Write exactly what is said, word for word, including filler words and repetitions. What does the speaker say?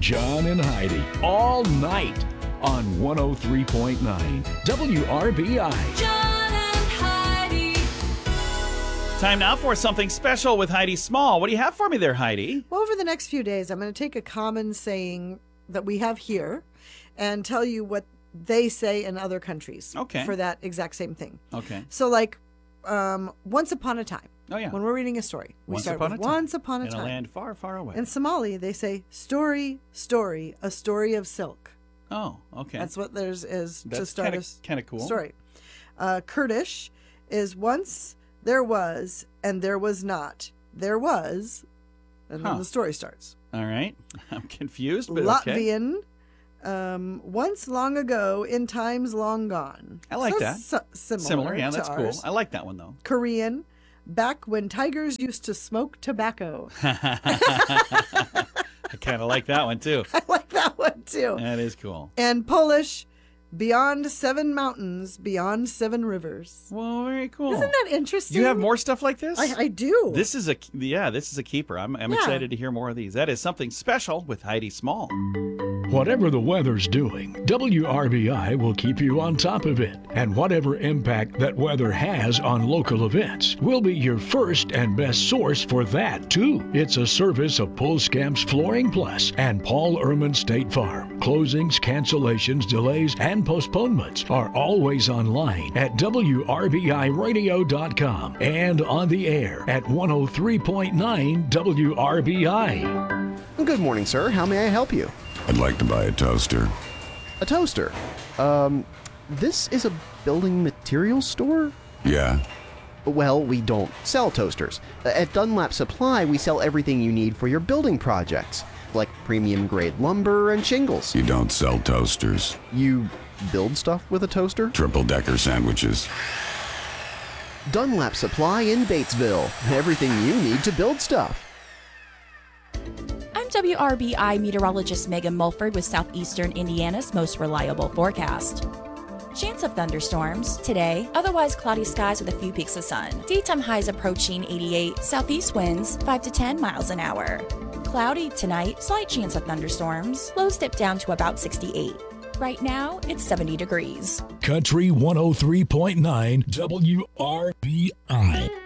John and Heidi, all night on one oh three point nine W R B I. John and Heidi. Time now for something special with Heidi Small. What do you have for me there, Heidi? Well, over the next few days, I'm going to take a common saying that we have here and tell you what they say in other countries Okay. for that exact same thing. Okay. So, like, um, once upon a time. Oh, yeah. When we're reading a story, we Once start upon with a time. once upon a In time. a land far, far away. In Somali, they say story, story, a story of silk. Oh, okay. That's what theirs is to That's start kinda- a kinda cool. story. Uh, Kurdish is once there was and there was not. There was, and Huh. then the story starts. All right. I'm confused, but okay. Latvian, um, once long ago in times long gone. I like So that. si- similar, Similar. Yeah, to that's ours. cool. I like that one, though. Korean, back when tigers used to smoke tobacco. I kind of like that one, too. I like that one too. That is cool. And Polish, beyond seven mountains, beyond seven rivers. Well, very cool. Isn't that interesting? Do you have more stuff like this? I, I do. This is a yeah. This is a keeper. I'm I'm Yeah. excited to hear more of these. That is something special with Heidi Small. Whatever the weather's doing, W R B I will keep you on top of it. And whatever impact that weather has on local events, we'll be your first and best source for that, too. It's a service of Pulskamps Flooring Plus and Paul Ehrman State Farm. Closings, cancellations, delays, and postponements are always online at W R B I radio dot com and on the air at one oh three point nine W R B I. Good morning, sir. How may I help you? I'd like to buy a toaster. A toaster. Um, this is a building materials store? Yeah. Well, we don't sell toasters. At Dunlap Supply, we sell everything you need for your building projects, like premium grade lumber and shingles. You don't sell toasters. You build stuff with a toaster? Triple decker sandwiches. Dunlap Supply in Batesville. Everything you need to build stuff. I'm W R B I meteorologist Megan Mulford with Southeastern Indiana's most reliable forecast. Chance of thunderstorms today, otherwise cloudy skies with a few peaks of sun. Daytime highs approaching eighty-eight, southeast winds five to ten miles an hour. Cloudy tonight, slight chance of thunderstorms, lows dip down to about sixty-eight. Right now, it's seventy degrees. Country one oh three point nine W R B I.